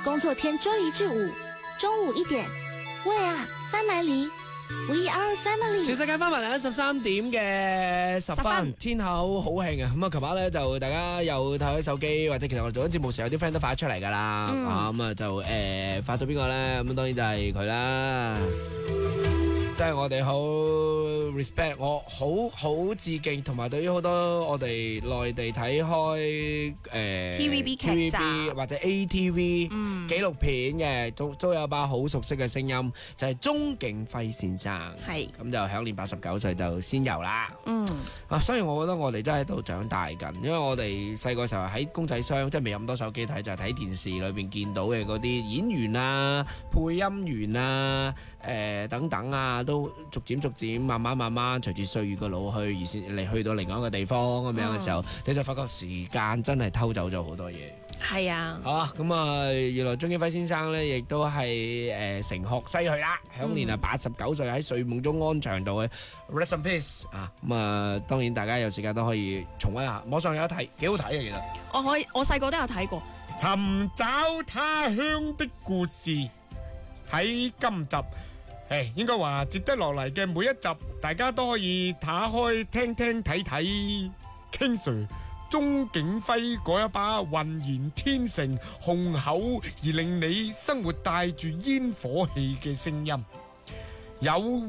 工作天周一至五中午1點。喂啊，翻埋嚟 We are family。 全世界翻埋嚟13點嘅10分，天口好興啊！咁啊，琴晚咧就大家有睇開手機，或者其實我哋做緊節目時有啲 friend 都發出嚟㗎啦。咁啊就發到邊個咧？咁當然就係佢啦。即係我哋好 respect， 我好致敬，同埋對於好多我哋內地睇開 TVB 劇集或者 ATV 紀錄片嘅，都有把好熟悉嘅聲音，就係鍾景輝先生。 係咁就享年89歲就仙遊啦。所以我覺得我哋真係喺度長大緊，因為我哋細個時候喺公仔箱，即係未有咁多手機睇，就係睇電視裏邊見到嘅嗰啲演員啊、配音員啊、等等啊。都逐漸慢慢隨住歲月嘅老去，而先你去到另外一個地方咁樣嘅時候，你就發覺時間真係偷走咗好多嘢。 係啊， 好啊，咁啊，原來鍾景輝先生咧，亦都係乘學西去啦，享年啊89歲喺睡夢中安詳度嘅 Rest in Peace 啊。咁啊，當然大家有時間都可以重溫下，網上有得睇，幾好睇嘅其實。 我細個都有睇過。 尋找他鄉的故事喺今集。應該話接得落嚟嘅每一集，大家都可以打開聽睇睇 King Sir 鍾景輝嗰一把渾然天成、雄厚而令你生活帶住煙火氣嘅聲音，有